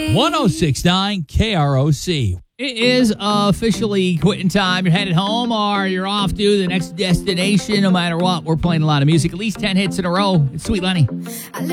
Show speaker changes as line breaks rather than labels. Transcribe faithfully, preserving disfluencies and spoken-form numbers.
one oh six point nine K R O C. It is officially quitting time. You're headed home or you're off to the next destination. No matter what, we're playing a lot of music. At least ten hits in a row. It's Sweet Lenny.